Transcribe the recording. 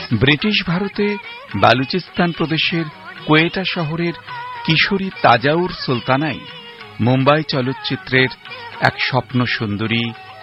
British ভারতে বালুচিস্তান প্রদেশের কোয়েটা শহরের কিশোরী তাজাউর সুলতানাই মুম্বাই চলচ্চিত্রের এক স্বপ্ন সুন্দরী